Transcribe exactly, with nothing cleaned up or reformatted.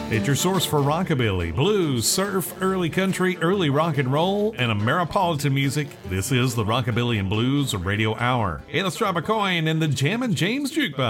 It's your source for rockabilly, blues, surf, early country, early rock and roll, and Ameripolitan music. This is the Rockabilly and Blues Radio Hour. Hey, let's drop a coin in the Jammin' James Jukebox.